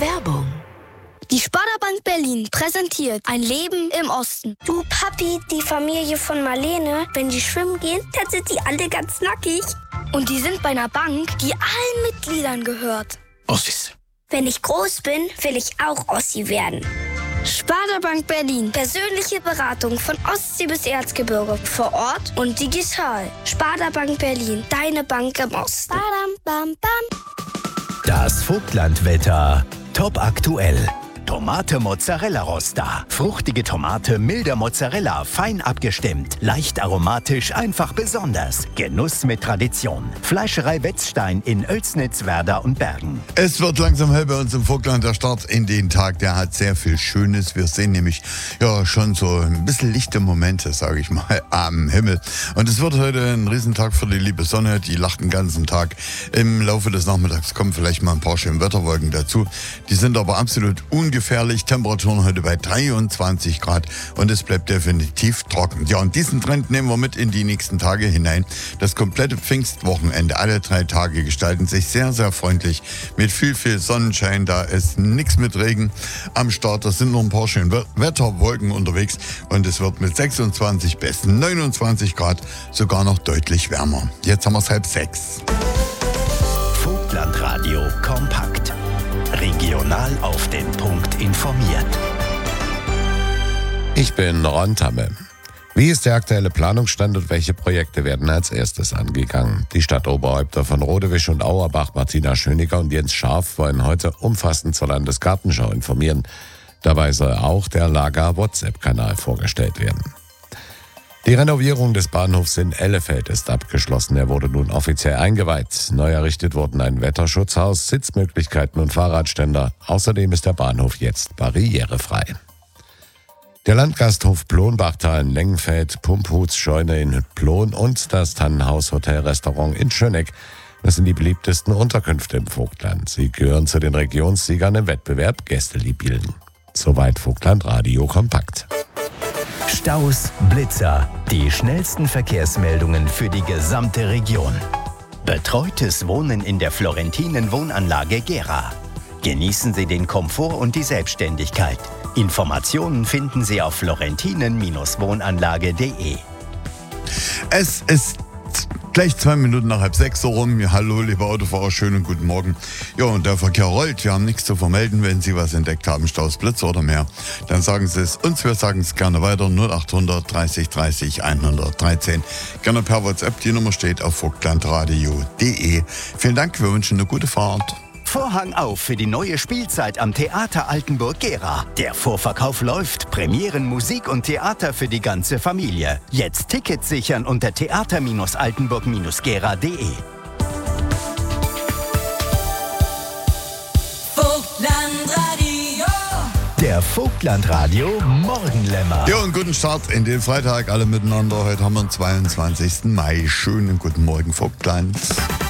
Werbung. Die Sparda-Bank Berlin präsentiert ein Leben im Osten. Du Papi, die Familie von Marlene, wenn die schwimmen gehen, dann sind die alle ganz nackig. Und die sind bei einer Bank, die allen Mitgliedern gehört. Ossis. Wenn ich groß bin, will ich auch Ossi werden. Sparda-Bank Berlin. Persönliche Beratung von Ostsee bis Erzgebirge. Vor Ort und digital. Sparda-Bank Berlin. Deine Bank im Osten. Badam, bam, bam. Das Vogtlandwetter. Top aktuell. Tomate Mozzarella Rosta. Fruchtige Tomate, milder Mozzarella, fein abgestimmt. Leicht aromatisch, einfach besonders. Genuss mit Tradition. Fleischerei Wetzstein in Oelsnitz, Werder und Bergen. Es wird langsam hell bei uns im Vogtland. Der Start in den Tag, der hat sehr viel Schönes. Wir sehen nämlich schon so ein bisschen lichte Momente, sage ich mal, am Himmel. Und es wird heute ein Riesentag für die liebe Sonne. Die lacht den ganzen Tag. Im Laufe des Nachmittags kommen vielleicht mal ein paar schöne Wetterwolken dazu. Die sind aber absolut ungefährlich. Temperaturen heute bei 23 Grad und es bleibt definitiv trocken. Ja, und diesen Trend nehmen wir mit in die nächsten Tage hinein. Das komplette Pfingstwochenende, alle 3 Tage gestalten sich sehr, sehr freundlich mit viel, viel Sonnenschein. Da ist nichts mit Regen am Start. Da sind noch ein paar schöne Wetterwolken unterwegs und es wird mit 26 bis 29 Grad sogar noch deutlich wärmer. Jetzt haben wir es 5:30. Vogtlandradio kompakt. Regional auf den Punkt informiert. Ich bin Ron Tamme. Wie ist der aktuelle Planungsstand und welche Projekte werden als erstes angegangen? Die Stadtoberhäupter von Rodewisch und Auerbach, Martina Schöniger und Jens Scharf, wollen heute umfassend zur Landesgartenschau informieren. Dabei soll auch der Lager-WhatsApp-Kanal vorgestellt werden. Die Renovierung des Bahnhofs in Ellefeld ist abgeschlossen. Er wurde nun offiziell eingeweiht. Neu errichtet wurden ein Wetterschutzhaus, Sitzmöglichkeiten und Fahrradständer. Außerdem ist der Bahnhof jetzt barrierefrei. Der Landgasthof Plonbachtal in Lengenfeld, Pumphuts Scheune in Plon und das Tannenhaus Hotel Restaurant in Schöneck. Das sind die beliebtesten Unterkünfte im Vogtland. Sie gehören zu den Regionssiegern im Wettbewerb Gästeliebbilden. Soweit Vogtlandradio kompakt. Staus, Blitzer, die schnellsten Verkehrsmeldungen für die gesamte Region. Betreutes Wohnen in der Florentinen Wohnanlage Gera. Genießen Sie den Komfort und die Selbstständigkeit. Informationen finden Sie auf florentinen-wohnanlage.de. Es ist gleich 2 Minuten nach 5:30 so rum. Ja, hallo, liebe Autofahrer, schönen guten Morgen. Ja, und der Verkehr rollt. Wir haben nichts zu vermelden. Wenn Sie was entdeckt haben, Staus, Blitzer oder mehr, dann sagen Sie es uns. Wir sagen es gerne weiter. 0800 30 30 113. Gerne per WhatsApp. Die Nummer steht auf vogtlandradio.de. Vielen Dank. Wir wünschen eine gute Fahrt. Vorhang auf für die neue Spielzeit am Theater Altenburg-Gera. Der Vorverkauf läuft. Premieren, Musik und Theater für die ganze Familie. Jetzt Tickets sichern unter theater-altenburg-gera.de. Vogtlandradio. Der Vogtlandradio Morgenlämmer. Ja, und guten Start in den Freitag alle miteinander. Heute haben wir den 22. Mai. Schönen guten Morgen, Vogtland.